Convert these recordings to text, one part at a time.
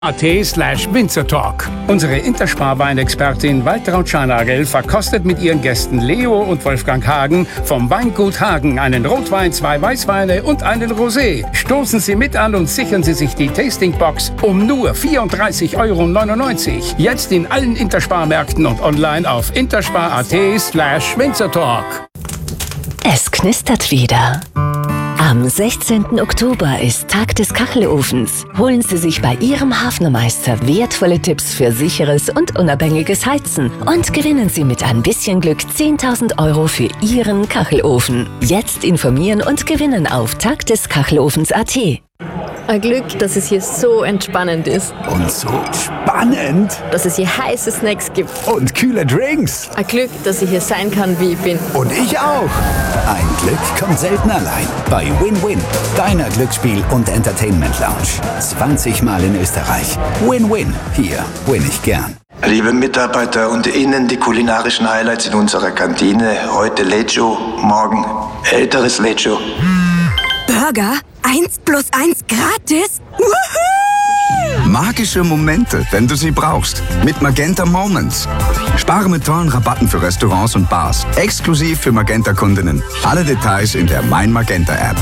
AT/Winzertalk. Unsere Interspar-Weinexpertin Waltraud Scharnagel verkostet mit ihren Gästen Leo und Wolfgang Hagen vom Weingut Hagen einen Rotwein, 2 Weißweine und einen Rosé. Stoßen Sie mit an und sichern Sie sich die Tastingbox um nur 34,99 €. Jetzt in allen Interspar-Märkten und online auf interspar.at/Winzertalk. Es knistert wieder. Am 16. Oktober ist Tag des Kachelofens. Holen Sie sich bei Ihrem Hafnermeister wertvolle Tipps für sicheres und unabhängiges Heizen und gewinnen Sie mit ein bisschen Glück 10.000 € für Ihren Kachelofen. Jetzt informieren und gewinnen auf tagdeskachelofens.at. Ein Glück, dass es hier so entspannend ist. Und so spannend. Dass es hier heiße Snacks gibt. Und kühle Drinks. Ein Glück, dass ich hier sein kann, wie ich bin. Und ich auch. Ein Glück kommt selten allein. Bei Win-Win, deiner Glücksspiel- und Entertainment-Lounge. 20 Mal in Österreich. Win-Win. Hier win ich gern. Liebe Mitarbeiter und Ihnen die kulinarischen Highlights in unserer Kantine. Heute Lecho, morgen älteres Lecho. Burger? 1 + 1 gratis? Woohoo! Magische Momente, wenn du sie brauchst. Mit Magenta Moments. Spare mit tollen Rabatten für Restaurants und Bars. Exklusiv für Magenta-Kundinnen. Alle Details in der Mein Magenta App.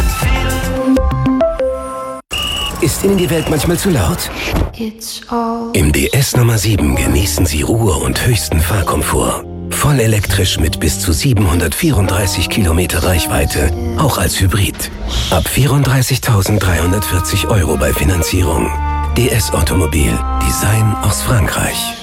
Ist Ihnen die Welt manchmal zu laut? Im DS Nummer 7 genießen Sie Ruhe und höchsten Fahrkomfort. Voll elektrisch mit bis zu 734 Kilometer Reichweite, auch als Hybrid. Ab 34.340 € bei Finanzierung. DS Automobil, Design aus Frankreich.